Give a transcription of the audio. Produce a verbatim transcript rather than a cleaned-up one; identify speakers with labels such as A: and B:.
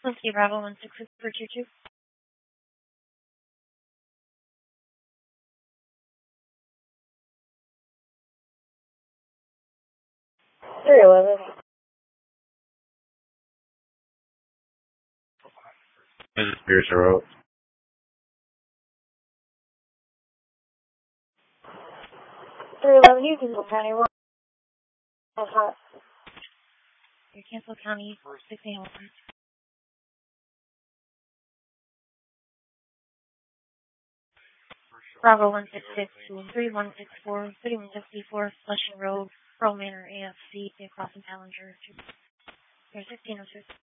A: Whiskey Bravo one six six four two two.
B: three eleven.
C: This is Pearson Road.
B: three eleven, you can go County Road. Hot.
A: Your Cancel County, six A M. Bravo one six six three one six four, thirty-one sixty-four, Flushing Road, Pearl Manor, A F C, across in Ballinger. You're sixteen oh six.